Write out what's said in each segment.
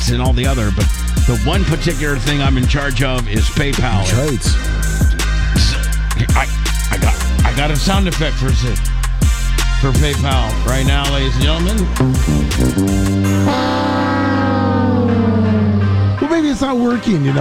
traits and all the other, but the one particular thing I'm in charge of is PayPal. Traits. I got a sound effect for PayPal right now, ladies and gentlemen. Well, maybe it's not working, Maybe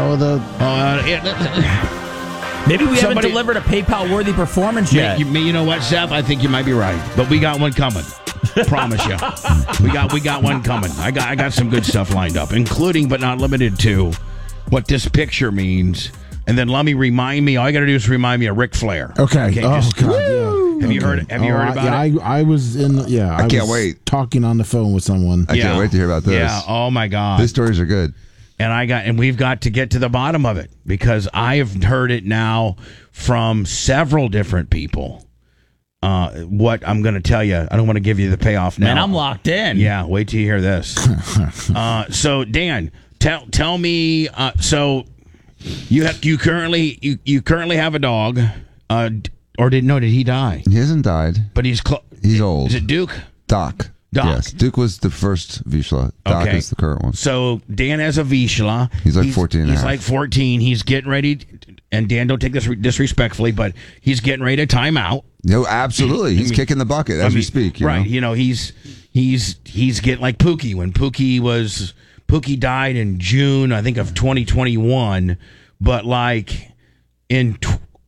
we haven't delivered a PayPal-worthy performance yet. You know what, Seth? I think you might be right, but we got one coming. Promise you, we got one coming. I got some good stuff lined up, including but not limited to what this picture means. And then let me remind me. All you got to do is remind me of Ric Flair. Okay. God. Yeah. Have you heard about it? I was in. I can't wait. Talking on the phone with someone. I can't wait to hear about this. Yeah. Oh my God. These stories are good. And we've got to get to the bottom of it because I have heard it now from several different people. What I'm going to tell you, I don't want to give you the payoff now. Man, I'm locked in. Yeah, wait till you hear this. So Dan, tell me. So you currently have a dog, or did he die? He hasn't died, but he's old. Is it Duke? Doc. Yes, Duke was the first Vizsla. Doc is the current one. So Dan has a Vizsla. He's like 14 and a half. He's like 14. He's getting ready, and Dan, don't take this disrespectfully, but he's getting ready to time out. No, absolutely. He's kicking the bucket as we speak. Right. You know, he's getting like Pookie. When Pookie died in June, I think, of 2021, but like in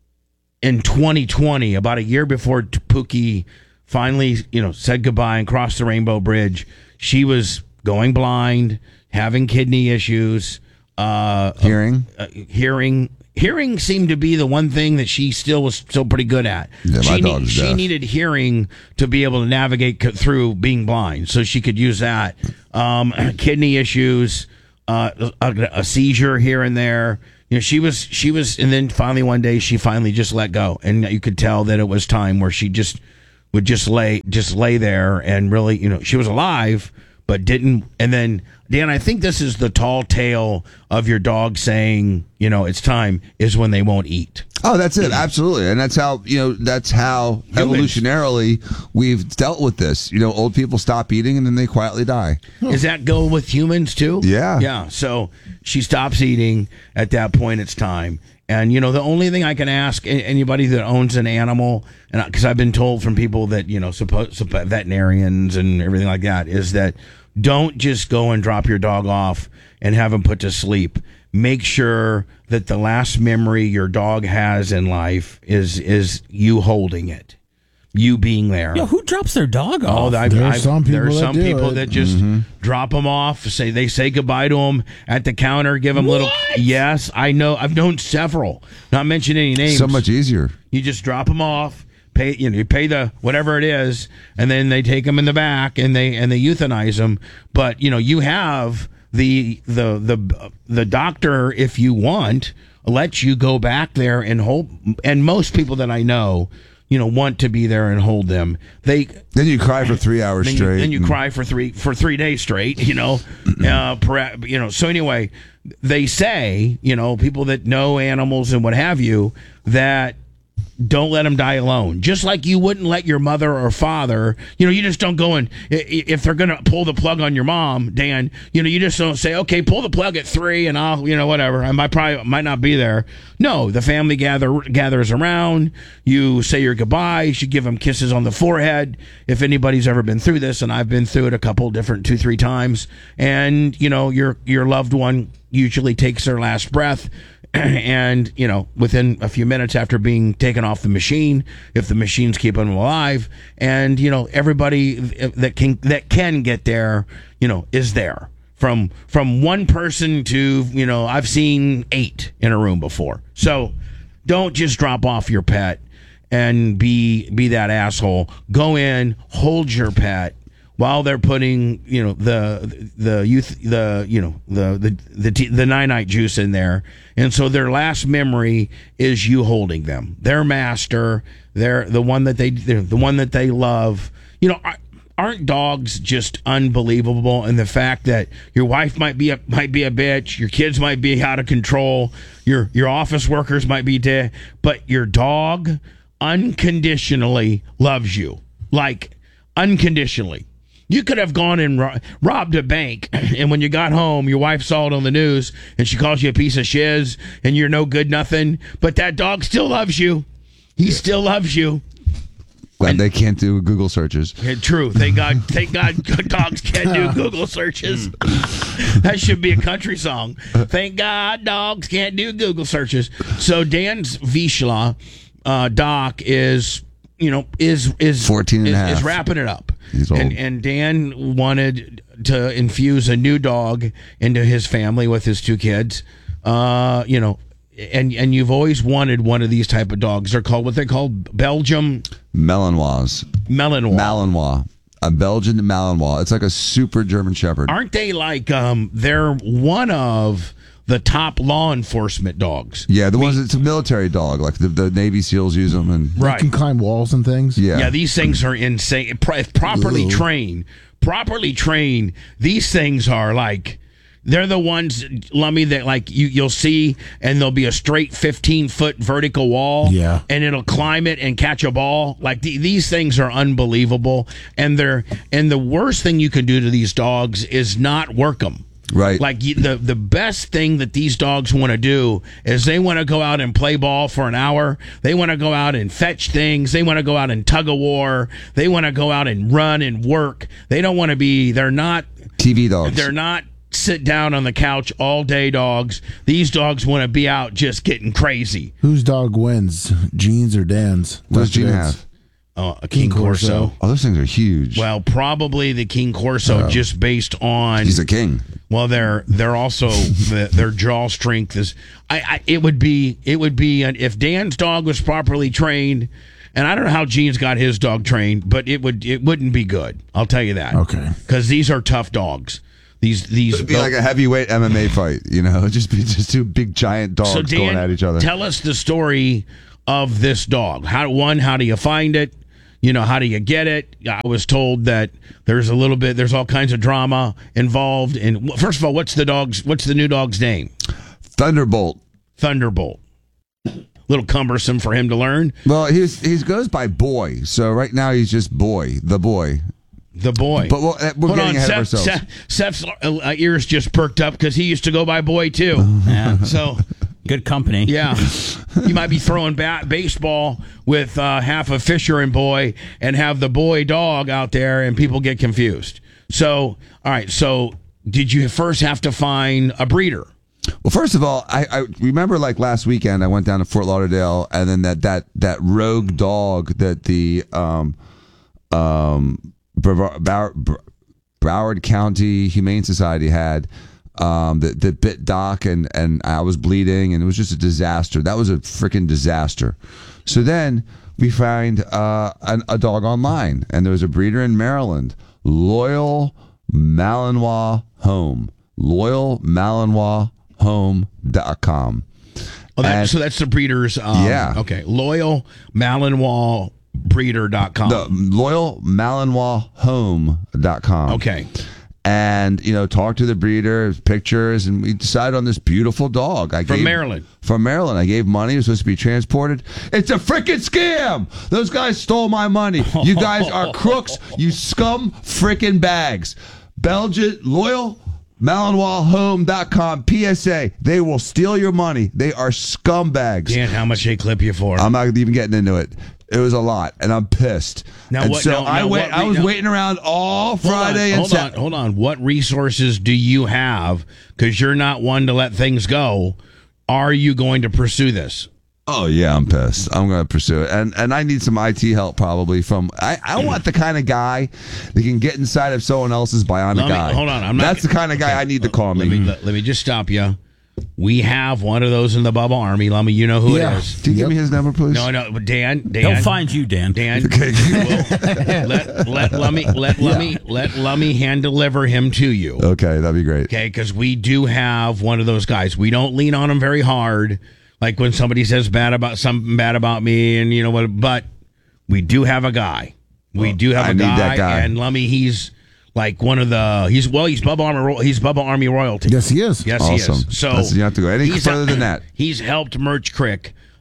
2020, about a year before Pookie finally, said goodbye and crossed the Rainbow Bridge, she was going blind, having kidney issues, hearing seemed to be the one thing that she was still pretty good at. Yeah, she needed hearing to be able to navigate through being blind, so she could use that. Kidney issues, a seizure here and there. She was, and then finally one day she finally just let go, and you could tell that it was time where she would just lay there and really, she was alive, but didn't. And then, Dan, I think this is the tall tale of your dog saying, it's time, is when they won't eat. Oh, that's it. Absolutely. And that's how evolutionarily we've dealt with this. Old people stop eating and then they quietly die. Does that go with humans too? Yeah. Yeah. So she stops eating. At that point, it's time. And, the only thing I can ask anybody that owns an animal, and because I've been told from people that, veterinarians and everything like that, is that don't just go and drop your dog off and have him put to sleep. Make sure that the last memory your dog has in life is you holding it. You being there. Yo, who drops their dog off? There are some people that just drop them off. They say goodbye to them at the counter. Give them little. Yes, I know. I've known several. Not mention any names. So much easier. You just drop them off. You pay the whatever it is, and then they take them in the back and they euthanize them. But you have the doctor, if you want, lets you go back there and hold. And most people that I know, want to be there and hold them. Then you cry for 3 hours straight. Then you cry for 3 days straight. So anyway, they say, people that know animals and what have you, that don't let them die alone. Just like you wouldn't let your mother or father, you just don't go and, if they're going to pull the plug on your mom, Dan, you just don't say, okay, pull the plug at 3 and I'll, whatever. I might not be there. No, the family gathers around. You say your goodbyes. You give them kisses on the forehead. If anybody's ever been through this, and I've been through it a couple different 2-3 times, and, your loved one usually takes their last breath. And, within a few minutes after being taken off the machine, if the machine's keeping them alive, and, everybody that can get there, is there. From one person to, I've seen 8 in a room before. So don't just drop off your pet and be that asshole. Go in, hold your pet while they're putting, the nine-night juice in there. And so their last memory is you holding them. Their master, they're the one that they love. Aren't dogs just unbelievable? And the fact that your wife might be a bitch, your kids might be out of control, your office workers might be dead, but your dog unconditionally loves you. Like, unconditionally. You could have gone and robbed a bank, and when you got home, your wife saw it on the news, and she calls you a piece of shiz, and you're no good nothing. But that dog still loves you. He still loves you. And they can't do Google searches. True. Thank God dogs can't do Google searches. That should be a country song. Thank God dogs can't do Google searches. So Dan's Vizsla doc is 14 and a half. Is wrapping it up. He's old. And Dan wanted to infuse a new dog into his family with his 2 kids. And you've always wanted one of these type of dogs. They're called Belgium Malinois. Malinois. A Belgian Malinois. It's like a super German Shepherd. Aren't they like they're one of the top law enforcement dogs? Yeah, it's a military dog. Like the Navy SEALs use them, and They can climb walls and things. Yeah, these things are insane. If properly trained, these things are like. They're the ones, Lummy, that like you'll see, and there'll be a straight 15-foot vertical wall, and it'll climb it and catch a ball. Like these things are unbelievable, and the worst thing you can do to these dogs is not work them. Right. Like the best thing that these dogs want to do is they want to go out and play ball for an hour. They want to go out and fetch things. They want to go out and tug of war. They want to go out and run and work. They don't want to be. They're not TV dogs. They're not sit down on the couch all day dogs. These dogs want to be out just getting crazy. Whose dog wins, Gene's or Dan's? What does Gene have? A King Corso. Oh, those things are huge. Well, probably the King Corso, just based on he's a king. Well, they're also their jaw strength is. It would be if Dan's dog was properly trained, and I don't know how Gene's got his dog trained, but it wouldn't be good. I'll tell you that. Okay, because these are tough dogs. These it'd be like a heavyweight MMA fight, just be 2 big giant dogs so Dan, going at each other. Tell us the story of this dog. How do you find it? How do you get it? I was told that there's all kinds of drama involved. And first of all, what's the new dog's name? Thunderbolt. Little cumbersome for him to learn. Well, he goes by Boy. So right now he's just Boy, the boy. The boy. But we're getting ahead of ourselves. Seth's ears just perked up because he used to go by Boy, too. Yeah. So good company. Yeah. You might be throwing baseball with half of Fisher and Boy and have the Boy dog out there, and people get confused. So, all right. So did you first have to find a breeder? Well, first of all, I remember like last weekend I went down to Fort Lauderdale, and then that rogue dog that the Broward County Humane Society had that bit Doc, and I was bleeding, and it was just a disaster. That was a freaking disaster. So then we find a dog online, and there was a breeder in Maryland, Loyal Malinois Home. LoyalMalinoisHome.com. Oh, so that's the breeder's. Okay. Loyal Malinois breeder.com. The LoyalMalinoisHome.com. Okay. And, talk to the breeder, pictures, and we decided on this beautiful dog. From Maryland. I gave money. It was supposed to be transported. It's a freaking scam. Those guys stole my money. You guys are crooks. You scum freaking bags. Belgian, LoyalMalinoisHome.com. PSA. They will steal your money. They are scumbags. Dan, how much they clip you for? I'm not even getting into it. It was a lot, and I'm pissed. I was waiting around all Friday and Saturday. Hold on. What resources do you have? Because you're not one to let things go. Are you going to pursue this? Oh, yeah, I'm pissed. I'm going to pursue it. And I need some IT help probably from... I want the kind of guy that can get inside of someone else's bionic eye. Hold on. That's the kind of guy I need to call me. Let me just stop you. We have one of those in the Bubba Army, Lummy. You know who it is. Can you give me his number, please? No, Dan. He'll find you, Dan. Okay. let Lummy hand deliver him to you. Okay, that'd be great. Okay, because we do have one of those guys. We don't lean on him very hard, like when somebody says something bad about me, and you know what. But we do have a guy. We do have a guy, need that guy. And Lummy, he's like one of the he's Bubba Army royalty. Yes, he is. Yes, awesome. he is. So you have to go any further than that. He's helped Merch Crick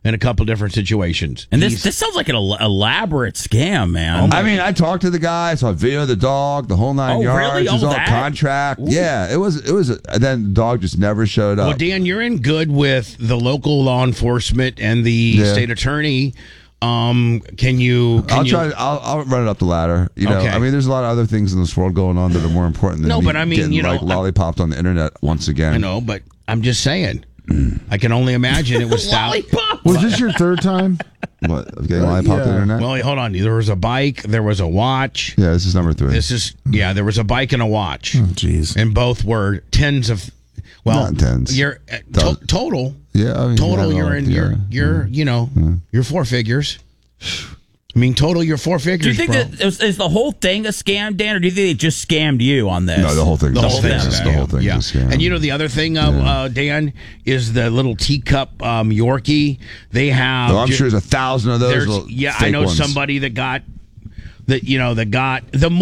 in a couple different situations. And this sounds like an elaborate scam, man. I mean, I talked to the guy, saw a video of the dog, the whole 9 yards. Really? It was all that? contract. Ooh. Yeah, it was. And then the dog just never showed up. Well, Dan, you're in good with the local law enforcement and the state attorney. Can you? I'll run it up the ladder. You know, Okay. I mean, there's a lot of other things in this world going on that are more important than getting, lollipopped on the internet once again. I know, but I'm just saying. I can only imagine it was Lollipop. Was this your third time? What? Getting lollipopped on the internet? Well, hold on. There was a bike. There was a watch. Yeah, this is number 3. There was a bike and a watch. Oh, jeez. And both were tens of. Well, not tens. You're total. Yeah, I mean, total. You're 4 figures. I mean, total. You're 4 figures. Do you think that is the whole thing a scam, Dan, or do you think they just scammed you on this? No, the whole thing. The whole thing. The whole thing. Yeah. Is a scam. And you know the other thing, Dan, is the little teacup Yorkie. They have. I'm sure there's 1,000 of those. I know ones. somebody that got the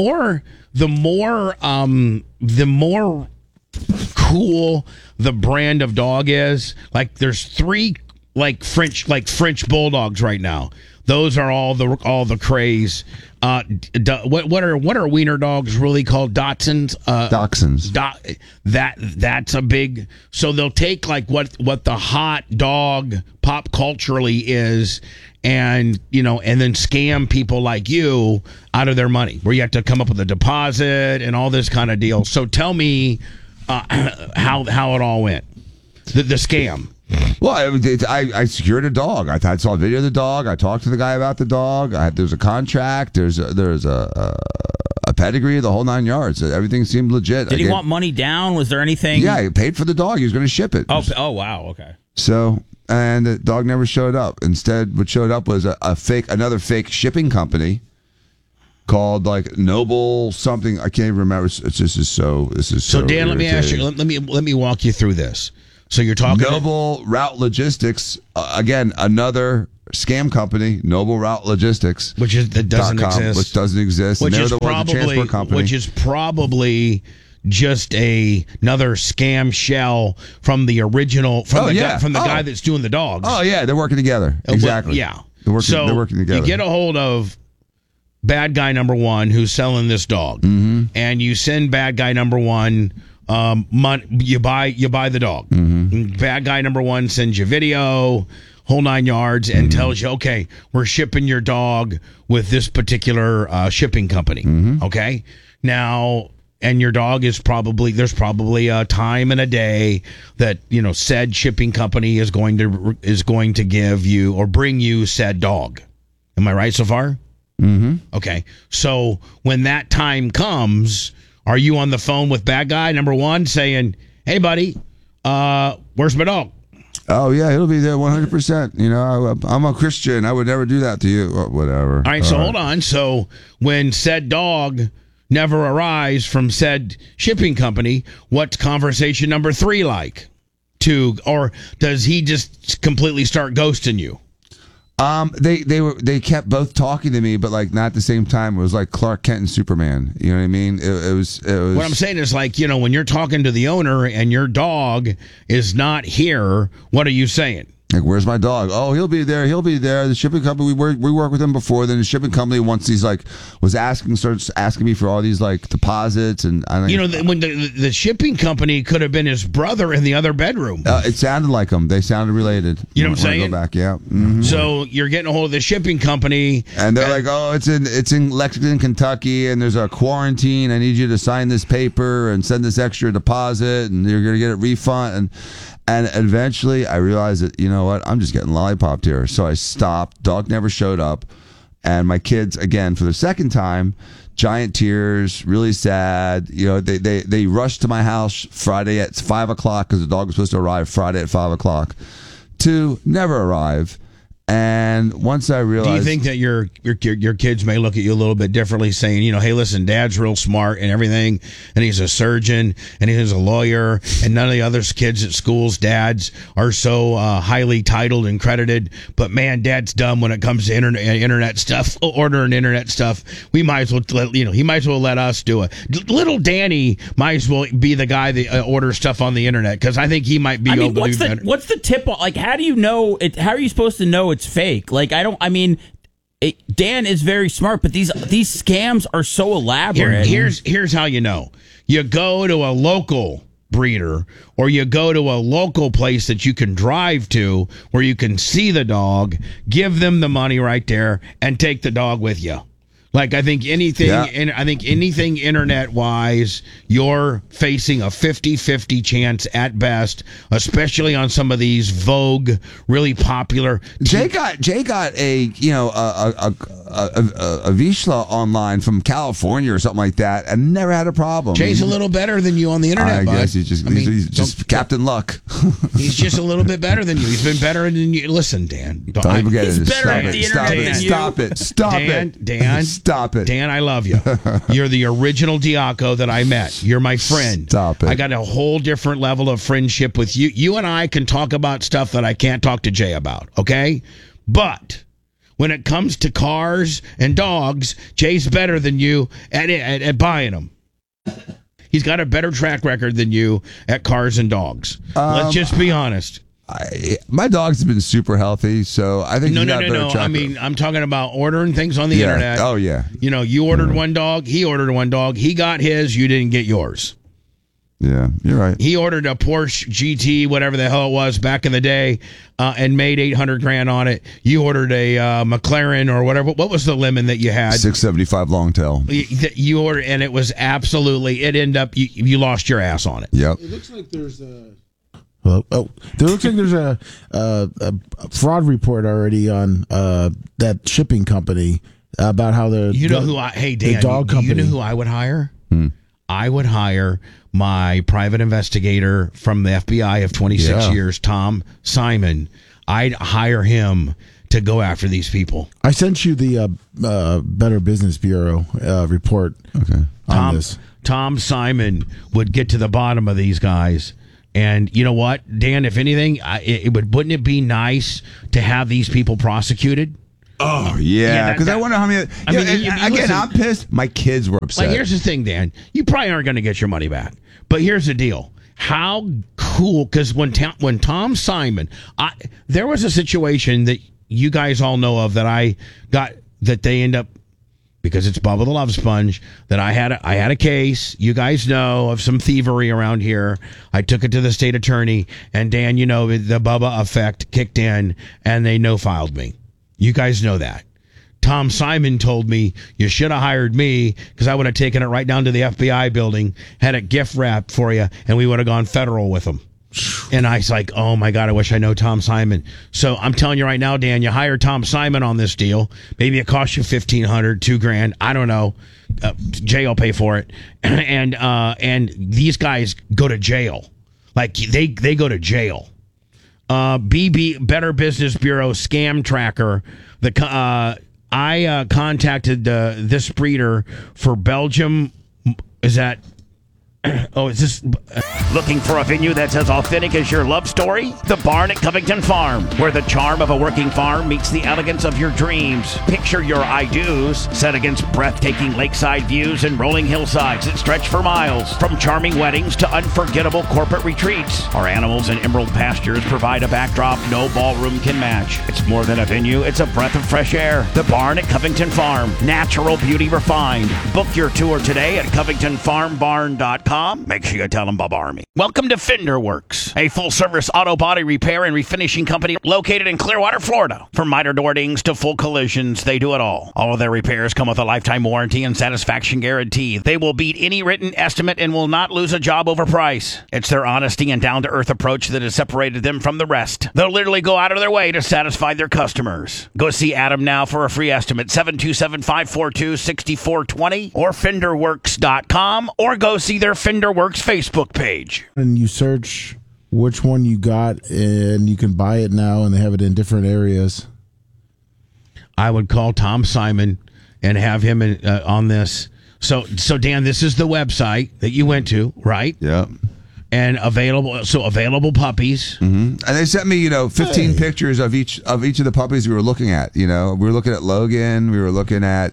more cool the brand of dog is. Like there's 3 French bulldogs right now. Those are all the craze. What are wiener dogs really called? Dachshunds. Dachshunds. That's a big. So they'll take like what the hot dog pop culturally is, and then scam people like you out of their money, where you have to come up with a deposit and all this kind of deal. So tell me how it all went. The scam. Well, I secured a dog. I saw a video of the dog. I talked to the guy about the dog. There's a contract. There's a pedigree, the whole 9 yards. Everything seemed legit. Did he want money down? Was there anything? Yeah, he paid for the dog. He was going to ship it. Oh, wow. Okay. So, and the dog never showed up. Instead, what showed up was another fake shipping company called like Noble something. I can't even remember. This is so. So Dan, let me ask you. Let me walk you through this. So you're talking Noble Route Logistics, again, another scam company, Noble Route Logistics, which doesn't exist. Which is probably just another scam shell from the original guy that's doing the dogs. Oh yeah, they're working together. Exactly. Yeah. They're working together. You get a hold of bad guy number 1 who's selling this dog, and you send bad guy number 1 money. You buy the dog. Bad guy number 1 sends you video, whole 9 yards, and tells you, okay, we're shipping your dog with this particular shipping company. Okay, now. And your dog there's probably a time and a day that said shipping company is going to give you or bring you said dog. Am I right so far? Okay. So when that time comes, are you on the phone with bad guy number 1 saying, "Hey, buddy, where's my dog?" Oh yeah, he'll be there 100%. I'm a Christian. I would never do that to you. Or whatever. All right. So hold on. So when said dog never arrives from said shipping company, what's conversation number 3 like? Or does he just completely start ghosting you? They kept both talking to me, but like not at the same time. It was like Clark Kent and Superman. You know what I mean? It was. What I'm saying is like when you're talking to the owner and your dog is not here, what are you saying? Like, where's my dog? Oh, he'll be there. The shipping company, we worked with him before. Then the shipping company, once he's like, starts asking me for all these like deposits. And I when the shipping company could have been his brother in the other bedroom. It sounded like him. They sounded related. You know what I'm saying? Go back, yeah. Mm-hmm. So you're getting a hold of the shipping company. And they're like, oh, it's in Lexington, Kentucky, and there's a quarantine. I need you to sign this paper and send this extra deposit, and you're going to get a refund. And eventually I realized that, you know what, I'm just getting lollipopped here. So I stopped. Dog never showed up. And my kids, again, for the second time, giant tears, really sad. They rushed to my house Friday at 5 o'clock because the dog was supposed to arrive Friday at 5 o'clock to never arrive. And once I realized, do you think that your kids may look at you a little bit differently, saying, hey, listen, Dad's real smart and everything, and he's a surgeon and he's a lawyer, and none of the other kids at school's dads are so highly titled and credited, but man, Dad's dumb when it comes to internet stuff, ordering internet stuff. We might as well he might as well let us do it. Little Danny might as well be the guy that orders stuff on the internet, because I think he might be able to do better. What's the tip? Like, how do you know it? How are you supposed to know it's fake? Like, Dan is very smart, but these scams are so elaborate. Here's how you know. You go to a local breeder, or you go to a local place that you can drive to where you can see the dog, give them the money right there, and take the dog with you. Like, I think anything internet wise, you're facing a 50-50 chance at best, especially on some of these Vogue, really popular. Jay got a Vizsla online from California or something like that, and never had a problem. Jay's a little better than you on the internet. I guess he's just Captain Luck. He's just a little bit better than you. He's been better than you. Listen, Dan. He's better at the internet than you. Stop it. Dan. Stop it. Dan, I love you. You're the original Diaco that I met. You're my friend. Stop it. I got a whole different level of friendship with you. You and I can talk about stuff that I can't talk to Jay about, okay? But when it comes to cars and dogs, Jay's better than you at buying them. He's got a better track record than you at cars and dogs. Let's just be honest. My dogs have been super healthy, so I think No. track I mean, I'm talking about ordering things on the internet. Oh, yeah. You ordered one dog. He ordered one dog. He got his. You didn't get yours. Yeah, you're right. He ordered a Porsche GT, whatever the hell it was back in the day, and made $800,000 on it. You ordered a McLaren or whatever. What was the lemon that you had? 675 long tail. You ordered, and it was absolutely. It ended up you lost your ass on it. Yep. It looks like there's a. There looks like there's a fraud report already on that shipping company about how the Dan, dog company. You know who I would hire? I would hire my private investigator from the FBI of 26 years, Tom Simon. I'd hire him to go after these people. I sent you the Better Business Bureau report. Okay. On this. Tom Simon would get to the bottom of these guys. And you know what, Dan? If anything, wouldn't it be nice to have these people prosecuted? Oh yeah, because I wonder how many. Listen, I'm pissed. My kids were upset. Like, here's the thing, Dan. You probably aren't going to get your money back. But here's the deal. How cool? Because when Tom Simon, there was a situation that you guys all know of that I got that they end up. Because it's Bubba the Love Sponge, that I had a case, you guys know, of some thievery around here. I took it to the state attorney, and Dan, the Bubba effect kicked in, and they no-filed me. You guys know that. Tom Simon told me, you should have hired me, because I would have taken it right down to the FBI building, had it gift wrapped for you, and we would have gone federal with them. And I was like, oh my God, I wish I know Tom Simon. So I'm telling you right now, Dan, you hire Tom Simon on this deal. Maybe it costs you $1,500, $2,000. I don't know. Jay will pay for it. And these guys go to jail. Like they go to jail. BB Better Business Bureau scam tracker. I contacted this breeder for Belgium. Is that? Oh, is this... Looking for a venue that's as authentic as your love story? The Barn at Covington Farm, where the charm of a working farm meets the elegance of your dreams. Picture your I-dos set against breathtaking lakeside views and rolling hillsides that stretch for miles. From charming weddings to unforgettable corporate retreats, our animals and emerald pastures provide a backdrop no ballroom can match. It's more than a venue, it's a breath of fresh air. The Barn at Covington Farm, natural beauty refined. Book your tour today at CovingtonFarmBarn.com. Make sure you tell them Bob Army. Welcome to Fender Works, a full-service auto body repair and refinishing company located in Clearwater, Florida. From minor door dings to full collisions, they do it all. All of their repairs come with a lifetime warranty and satisfaction guarantee. They will beat any written estimate and will not lose a job over price. It's their honesty and down-to-earth approach that has separated them from the rest. They'll literally go out of their way to satisfy their customers. Go see Adam now for a free estimate, 727-542-6420 or FenderWorks.com, or go see their Fender Works Facebook page. And you search which one you got, and you can buy it now, and they have it in different areas. I would call Tom Simon and have him on this. So Dan, this is the website that you went to, right? Yeah. And available puppies. And they sent me, 15 pictures of each of the puppies we were looking at. We were looking at Logan. We were looking at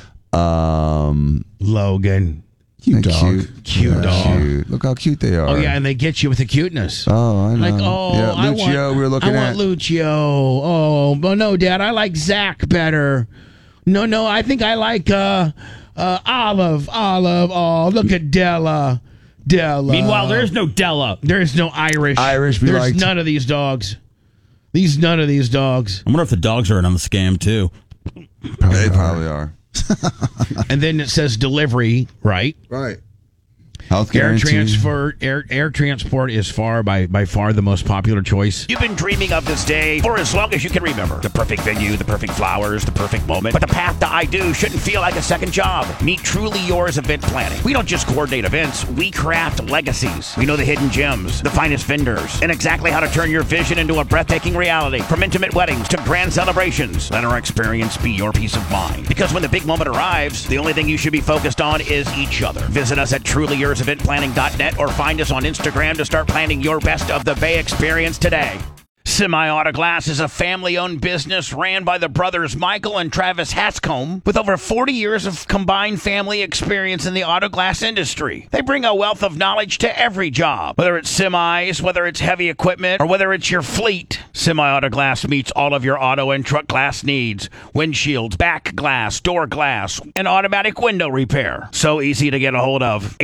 Logan. Cute dog. Cute dog. Cute. Look how cute they are. Oh yeah, and they get you with the cuteness. Oh, I know. Like, yeah, Lucio. We were looking I at want Lucio. Oh, but no, Dad, I like Zach better. No, I think I like Olive. Oh, look at Della. Meanwhile, there's no Della. There's no Irish. we There's liked. none of these dogs. None of these dogs. I wonder if the dogs are in on the scam too. They probably are. And then it says delivery, right? Right. Health Air guarantee. air transport is by far the most popular choice. You've been dreaming of this day for as long as you can remember. The perfect venue, the perfect flowers, the perfect moment. But the path to I Do shouldn't feel like a second job. Meet Truly Yours Event Planning. We don't just coordinate events, we craft legacies. We know the hidden gems, the finest vendors, and exactly how to turn your vision into a breathtaking reality. From intimate weddings to grand celebrations, let our experience be your peace of mind. Because when the big moment arrives, the only thing you should be focused on is each other. Visit us at TrulyYoursEventPlanning.net or find us on Instagram to start planning your best of the Bay experience today. Semi-Auto Glass is a family-owned business ran by the brothers Michael and Travis Hatscombe with over 40 years of combined family experience in the auto glass industry. They bring a wealth of knowledge to every job, whether it's semis, whether it's heavy equipment, or whether it's your fleet. Semi-Auto Glass meets all of your auto and truck glass needs: windshields, back glass, door glass, and automatic window repair. So easy to get a hold of.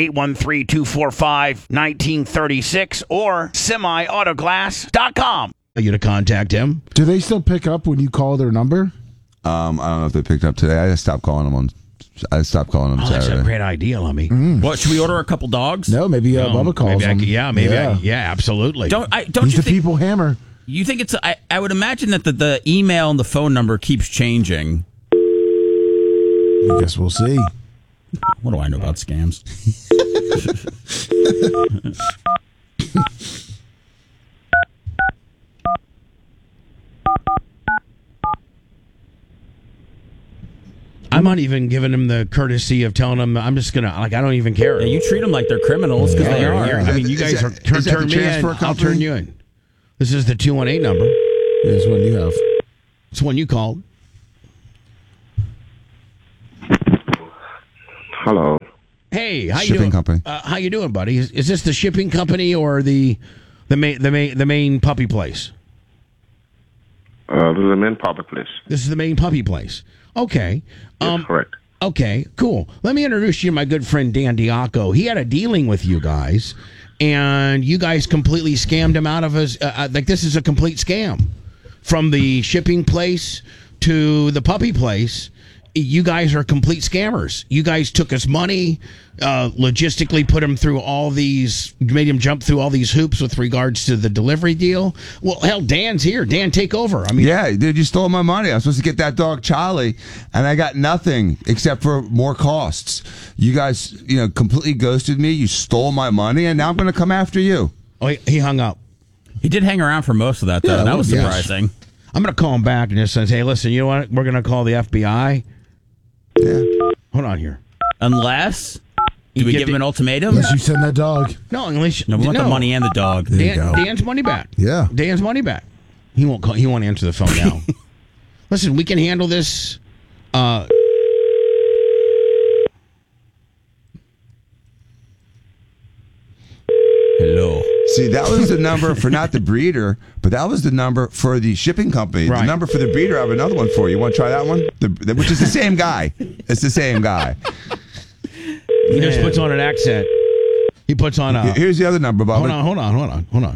813-245-1936 or semiautoglass.com. You to contact him. Do they still pick up when you call their number? I don't know if they picked up today. I stopped calling them That's Saturday. a great idea, Lummy. What, should we order a couple dogs? No, maybe Bubba calls them. Absolutely. Don't He's you the think? people hammer. You think it's? I would imagine that the email and the phone number keeps changing. I guess we'll see. What do I know about scams? I'm not even giving him the courtesy of telling him I'm just gonna I don't even care. Yeah, you treat them like they're criminals because they are. I mean, you guys Is that turn the me in. transfer I'll company? turn you in. This is the 218 number. Here's one you have. It's the one you called. Hello. Hey, how you Shipping doing? company. How you doing, buddy? Is this the shipping company or the main puppy place? This is the main puppy place. This is the main puppy place. Okay. Yes, correct. Okay, cool. Let me introduce you to my good friend Dan Diaco. He had a dealing with you guys, and you guys completely scammed him out of his. This is a complete scam. From the shipping place to the puppy place, you guys are complete scammers. You guys took his money, logistically put him through made him jump through all these hoops with regards to the delivery deal. Well, hell, Dan's here. Dan, take over. I mean, Yeah, dude, you stole my money. I was supposed to get that dog Charlie, and I got nothing except for more costs. You guys, completely ghosted me. You stole my money, and now I'm going to come after you. oh, he hung up. He did hang around for most of that, though. Yeah, That was yes. surprising. I'm going to call him back and just say, hey, listen, you know what? We're going to call the FBI. Yeah. Hold on here. Unless, do we get give him the- an ultimatum? Unless you send that dog. No, unless No, we want the money and the dog. There you go. Dan's money back. Yeah. Dan's money back. He won't call. He won't answer the phone now. Listen, we can handle this. Hello. See, that was the number for not the breeder, but that was the number for the shipping company. Right. The number for the breeder, I have another one for you. Want to try that one? Which is the same guy. It's the same guy. He just puts on an accent. He puts on a. Here's the other number, Bob. Hold on.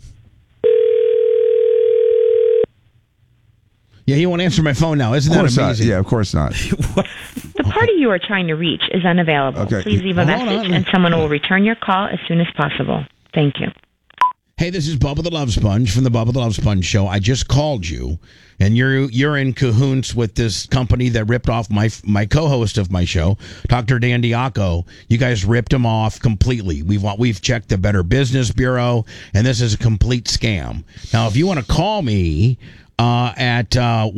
Yeah, he won't answer my phone now. Isn't Of that course not. amazing? Yeah, of course not. The party you are trying to reach is unavailable. Okay. Please leave a Hold message on. and someone will return your call as soon as possible. Thank you. Hey, this is Bubba the Love Sponge from the Bubba the Love Sponge Show. I just called you, and you're in cahoots with this company that ripped off my co-host of my show, Dr. Dan Diaco. You guys ripped him off completely. We've checked the Better Business Bureau, and this is a complete scam. Now, if you want to call me, at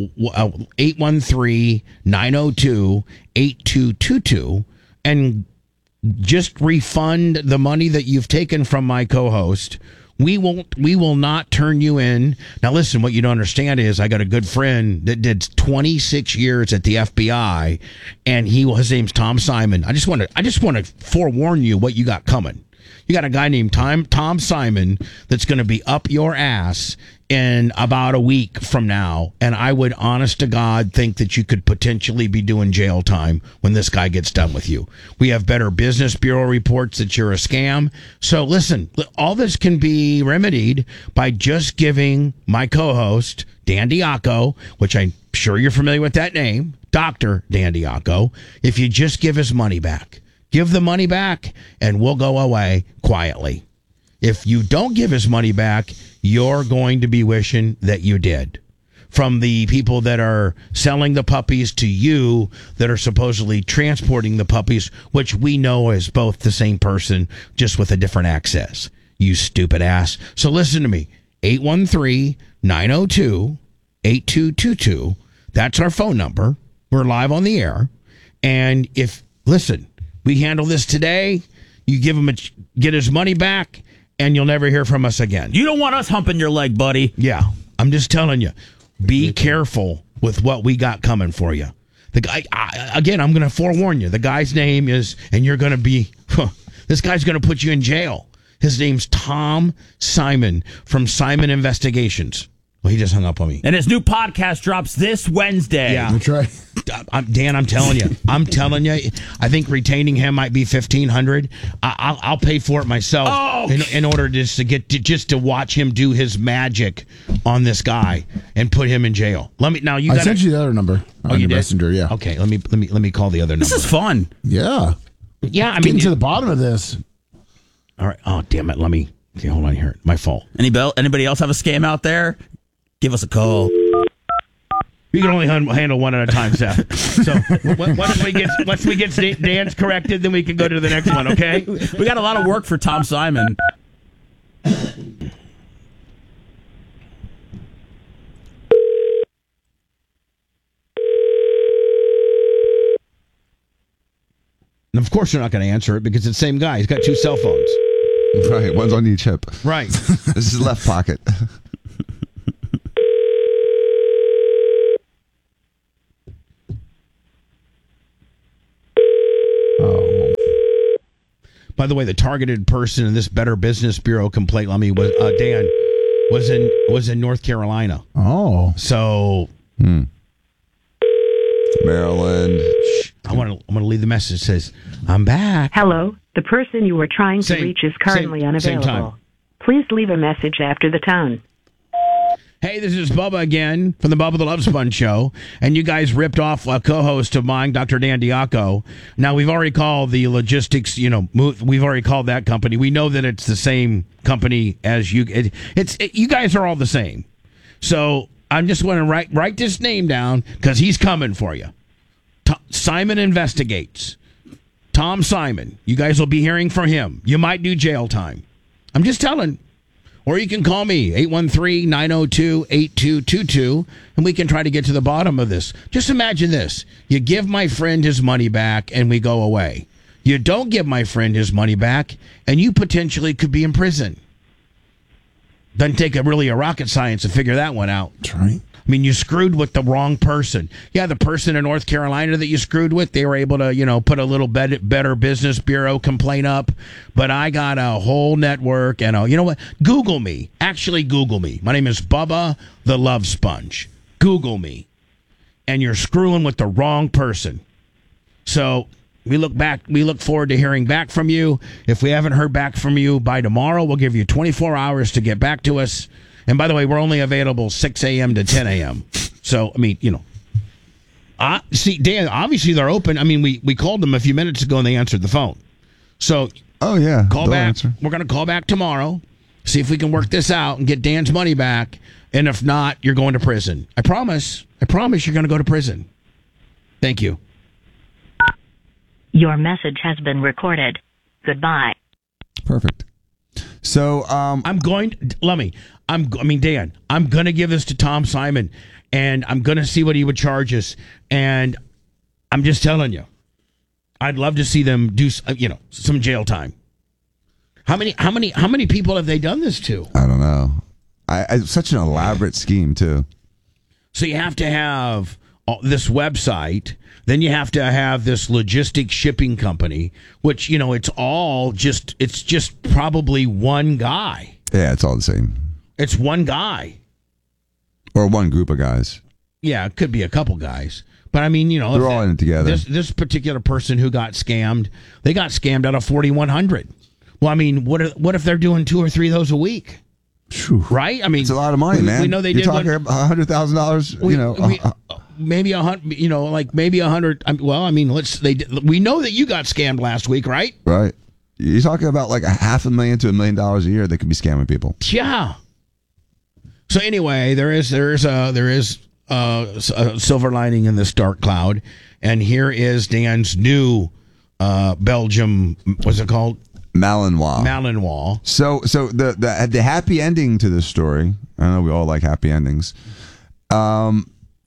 813-902-8222 and just refund the money that you've taken from my co-host. We will not turn you in. Now listen, what you don't understand is I got a good friend that did 26 years at the FBI, and his name's Tom Simon. I just want to forewarn you what you got coming. You got a guy named Tom Simon that's going to be up your ass in about a week from now, and I would, honest to God, think that you could potentially be doing jail time when this guy gets done with you. We have Better Business Bureau reports that you're a scam. So listen, all this can be remedied by just giving my co-host, Dan Diaco, which I'm sure you're familiar with that name, Dr. Dan Diaco, if you just give his money back. Give the money back, and we'll go away quietly. If you don't give his money back, you're going to be wishing that you did. From the people that are selling the puppies to you that are supposedly transporting the puppies, which we know is both the same person, just with a different access. You stupid ass. So listen to me. 813-902-8222. That's our phone number. We're live on the air. And listen, we handle this today. You get his money back, and you'll never hear from us again. You don't want us humping your leg, buddy. Yeah, I'm just telling you. Be careful with what we got coming for you. The guy, again, I'm going to forewarn you. The guy's name is, and you're going to be, this guy's going to put you in jail. His name's Tom Simon from Simon Investigations. Well, he just hung up on me. And his new podcast drops this Wednesday. Yeah. That's right. Dan, I'm telling you. I think retaining him might be $1,500. I'll pay for it myself in order to watch him do his magic on this guy and put him in jail. I sent you the other number on your messenger. Yeah. Okay. Let me call the other number. This is fun. Yeah. Yeah. Getting to the bottom of this. All right. Oh, damn it. Okay, hold on here. My fault. Anybody else have a scam out there? Give us a call. We can only handle one at a time, Seth. So once we get Dan's corrected, then we can go to the next one, okay? We got a lot of work for Tom Simon. And of course you're not going to answer it because it's the same guy. He's got two cell phones. Right, one's on each hip. Right. This is left pocket. By the way, the targeted person in this Better Business Bureau complaint was Dan was in North Carolina. Oh, so Maryland. I want to leave the message. It says, "I'm back." Hello, the person you were trying to reach is currently unavailable. Same time. Please leave a message after the tone. Hey, this is Bubba again from the Bubba the Love Sponge Show, and you guys ripped off a co-host of mine, Dr. Dan Diaco. Now, we've already called the logistics, we've already called that company. We know that it's the same company as you. You guys are all the same. So I'm just going to write this name down because he's coming for you. Simon Investigates. Tom Simon. You guys will be hearing from him. You might do jail time. I'm just telling. Or you can call me, 813-902-8222, and we can try to get to the bottom of this. Just imagine this. You give my friend his money back, and we go away. You don't give my friend his money back, and you potentially could be in prison. Doesn't take a rocket science to figure that one out. That's right. I mean, you screwed with the wrong person. Yeah, the person in North Carolina that you screwed with, they were able to, put a little Better Business Bureau complaint up. But I got a whole network, and you know what? Google me. Actually, Google me. My name is Bubba the Love Sponge. Google me. And you're screwing with the wrong person. So we look forward to hearing back from you. If we haven't heard back from you by tomorrow, we'll give you 24 hours to get back to us. And by the way, we're only available 6 a.m. to 10 a.m. So, I mean, see, Dan, obviously they're open. I mean, we called them a few minutes ago and they answered the phone. So, call back. Answer. We're going to call back tomorrow, see if we can work this out and get Dan's money back. And if not, you're going to prison. I promise you're going to go to prison. Thank you. Your message has been recorded. Goodbye. Perfect. So Dan, I'm going to give this to Tom Simon, and I'm going to see what he would charge us. And I'm just telling you, I'd love to see them do, some jail time. How many people have they done this to? I don't know. It's such an elaborate scheme too. So you have to have this website, then you have to have this logistic shipping company, which it's just probably one guy. Yeah, it's all the same. It's one guy or one group of guys. Yeah, it could be a couple guys. But I mean, they're all in it together. This particular person who got scammed, they got scammed out of 4,100. Well, I mean, what if they're doing 2 or 3 of those a week? Right? I mean, it's a lot of money, man. We know they You're did talking $100,000. Maybe 100. Maybe 100. Well, I mean, we know that you got scammed last week, right? Right. You're talking about like $500,000 to $1 million a year that could be scamming people. Yeah. So anyway, there is a silver lining in this dark cloud, and here is Dan's new Belgium. What's it called? Malinois. So the happy ending to this story. I know we all like happy endings. When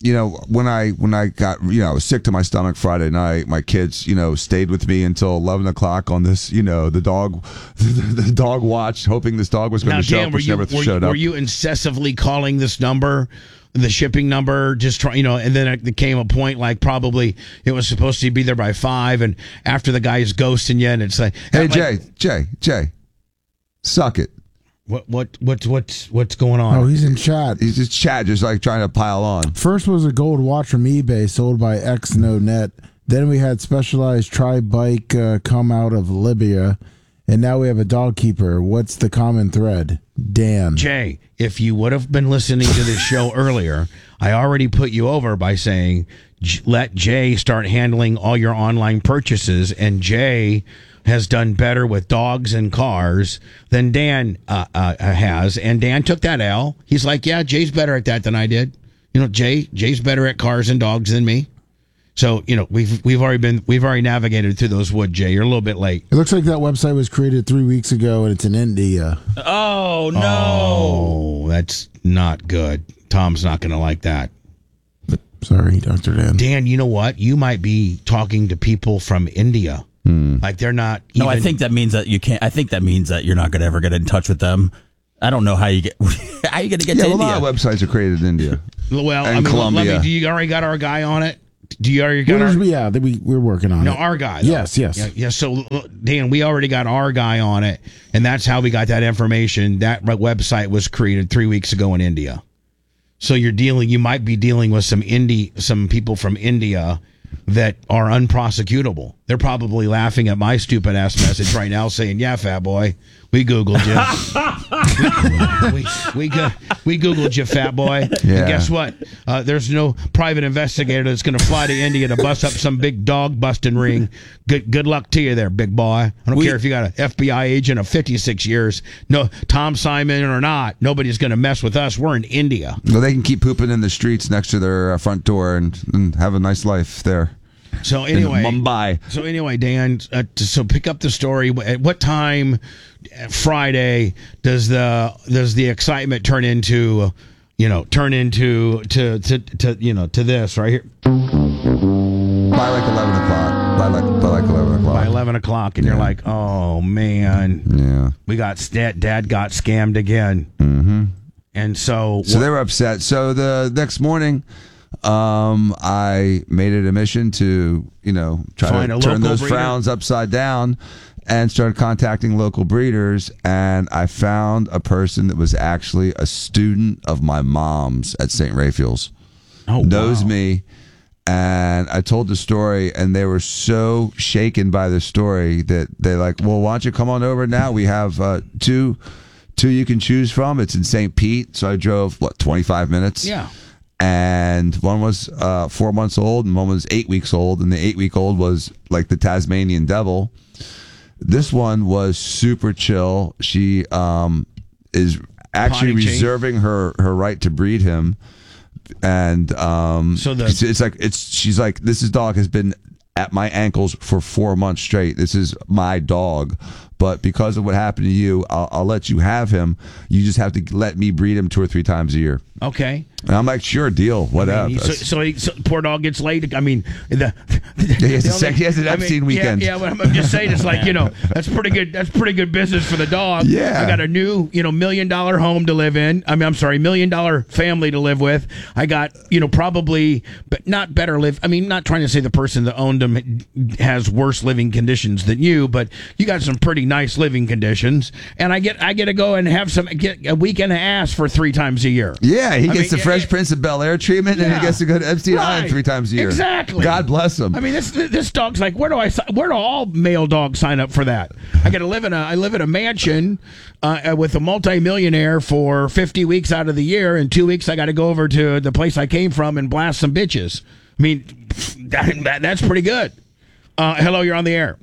I got I was sick to my stomach Friday night. My kids stayed with me until 11 o'clock on this the dog watch, hoping this dog was going to show up, which never showed up. Were you incessantly calling this number? The shipping number, just try, and then it came a point like probably it was supposed to be there by 5, and after the guy's ghosting you, and it's like, hey, Jay, suck it. What's going on? Oh, he's in chat. He's just chat, just like trying to pile on. First was a gold watch from eBay sold by XNoNet. Then we had Specialized Tri-Bike come out of Libya. And now we have a dog keeper. What's the common thread? Dan. Jay, if you would have been listening to this show earlier, I already put you over by saying let Jay start handling all your online purchases, and Jay has done better with dogs and cars than Dan has, and Dan took that L. He's like, yeah, Jay's better at that than I did. Jay's better at cars and dogs than me. So, we've already navigated through those woods, Jay. You're a little bit late. It looks like that website was created 3 weeks ago, and it's in India. Oh, no. Oh, that's not good. Tom's not going to like that. Sorry, Dr. Dan. Dan, you know what? You might be talking to people from India. Like they're not even... No, I think that means that you can't. I think that means that you're not going to ever get in touch with them. I don't know how you get... How are you going to get to India? A lot of websites are created in India. Well, and Colombia. Do you already got our guy on it? Do you already got we're working on it. No, our guy. Though. Yes. Yeah, so, Dan, we already got our guy on it, and that's how we got that information. That website was created 3 weeks ago in India. So you might be dealing with some people from India that are unprosecutable. They're probably laughing at my stupid ass message right now, saying, "Yeah, fat boy, we Googled you. we Googled you, fat boy." Yeah. And guess what? There's no private investigator that's going to fly to India to bust up some big dog busting ring. Good luck to you there, big boy. I don't care if you got an FBI agent of 56 years, no Tom Simon or not. Nobody's going to mess with us. We're in India. Well, they can keep pooping in the streets next to their front door and have a nice life there. So anyway, in Mumbai. So anyway, Dan. So pick up the story. At what time Friday does the excitement turn into to this right here? By like 11 o'clock. By like 11 o'clock. By 11 o'clock, and you're like, oh man, yeah, we got Dad got scammed again. Mm-hmm. And so they were upset. So the next morning, I made it a mission to, try to turn those frowns upside down and started contacting local breeders. And I found a person that was actually a student of my mom's at St. Raphael's. Knows me. And I told the story, and they were so shaken by the story that they're like, well, why don't you come on over now? We have two you can choose from. It's in St. Pete. So I drove, 25 minutes? Yeah. And one was 4 months old, and one was 8 weeks old, and the 8-week-old was like the Tasmanian devil. This one was super chill. She is actually reserving her right to breed him, and she's like, this dog has been at my ankles for 4 months straight. This is my dog, but because of what happened to you, I'll let you have him. You just have to let me breed him 2 or 3 times a year. Okay. And I'm like, sure, deal, whatever. So poor dog gets laid. I mean, he has an Epstein weekend. Yeah, but I'm just saying, it's like, that's pretty good. That's pretty good business for the dog. Yeah. I got a new, $1 million home to live in. I mean, I'm sorry, $1 million family to live with. I got, probably, but not better live. I mean, not trying to say the person that owned them has worse living conditions than you, but you got some pretty nice living conditions. And I get to go and get a weekend of ass for 3 times a year. Yeah, he gets the Fresh Prince of Bel-Air treatment, and he gets to go to Epstein Island 3 times a year. Exactly. God bless him. I mean, this dog's like, where do all male dogs sign up for that? I live in a mansion with a multimillionaire for 50 weeks out of the year, and 2 weeks I got to go over to the place I came from and blast some bitches. I mean, that's pretty good. Hello, you're on the air.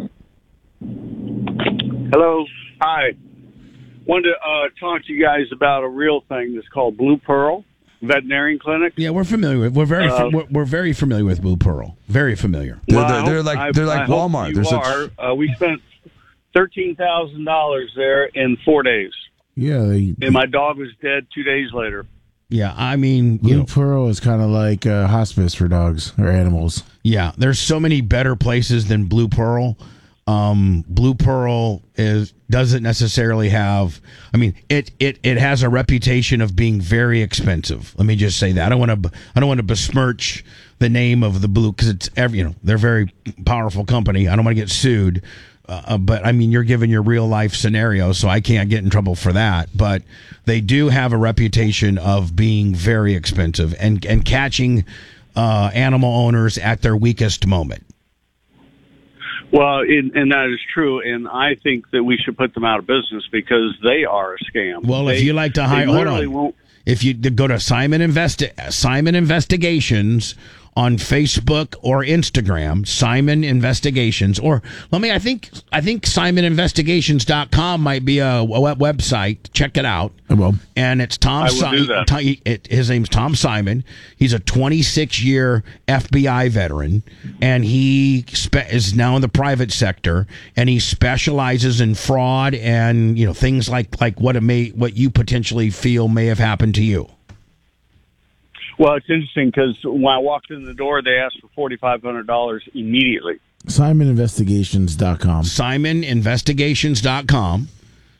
Hello. Hi. Wanted to talk to you guys about a real thing that's called Blue Pearl Veterinarian Clinic. Yeah, we're familiar with. We're very familiar with Blue Pearl. Very familiar. They're like Walmart. We spent $13,000 there in 4 days. Yeah, and my dog was dead 2 days later. Yeah, I mean, Blue Pearl is kind of like hospice for dogs or animals. Yeah, there's so many better places than Blue Pearl. Blue Pearl doesn't necessarily have. I mean, it has a reputation of being very expensive. Let me just say that. I don't want to besmirch the name of the Blue, because it's they're a very powerful company. I don't want to get sued. But I mean, you're given your real life scenario, so I can't get in trouble for that. But they do have a reputation of being very expensive and catching animal owners at their weakest moment. Well, and that is true, and I think that we should put them out of business because they are a scam. Well, if you like to hire, hold on. If you go to Simon Investigations on Facebook or Instagram, Simon Investigations, or I think SimonInvestigations.com might be a website. Check it out. Well, and it's Tom. His name's Tom Simon. He's a 26-year FBI veteran, and he is now in the private sector, and he specializes in fraud and things like what you potentially feel may have happened to you. Well, it's interesting because when I walked in the door, they asked for $4,500 immediately. SimonInvestigations.com. SimonInvestigations.com.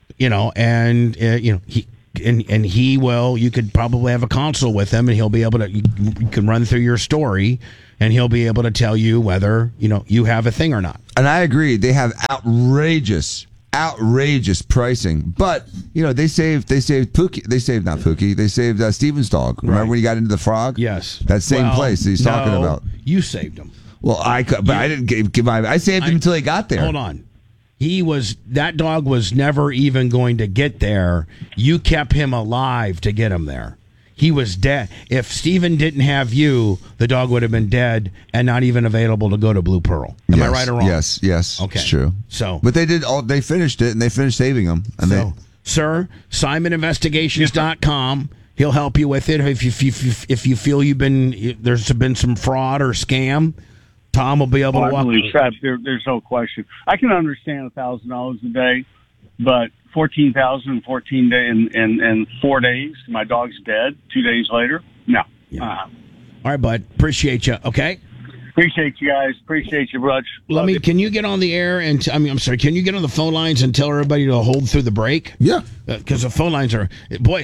He will. You could probably have a consult with him, and he'll be able to. You can run through your story, and he'll be able to tell you whether you have a thing or not. And I agree. They have outrageous pricing, but they saved Pookie. They saved not Pookie. They saved Steven's dog. Remember when he got into the frog? Yes, that same place that he's talking about. You saved him. Well, I didn't give my. I saved him until he got there. Hold on. That dog was never even going to get there. You kept him alive to get him there. He was dead. If Steven didn't have you, the dog would have been dead and not even available to go to Blue Pearl. Am I right or wrong? Yes. Okay. It's true. But they did they finished it, and they finished saving him. And sir, SimonInvestigations.com. He'll help you with it if you feel there's been some fraud or scam. Tom will be able to walk. There's no question. I can understand $1,000 a day, but 14,000 14 days and 4 days. My dog's dead 2 days later. No. Yeah. All right, bud. Appreciate you. Okay. Appreciate you guys. Appreciate you, Rudge. Can you get on the air and I'm sorry. Can you get on the phone lines and tell everybody to hold through the break? Yeah. Because the phone lines are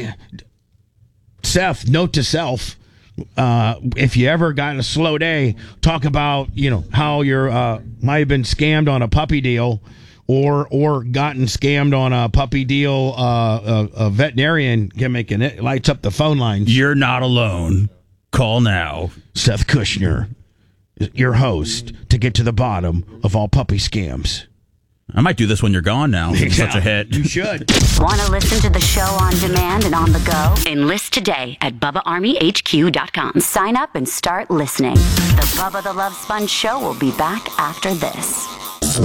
Seth. Note to self. If you ever got in a slow day, talk about how you might have been scammed on a puppy deal, or gotten scammed on a puppy deal, a veterinarian gimmick, and it lights up the phone lines. You're not alone. Call now. Seth Kushner, your host, to get to the bottom of all puppy scams. I might do this when you're gone now. It's such a hit. You should. Want to listen to the show on demand and on the go? Enlist today at BubbaArmyHQ.com. Sign up and start listening. The Bubba the Love Sponge Show will be back after this.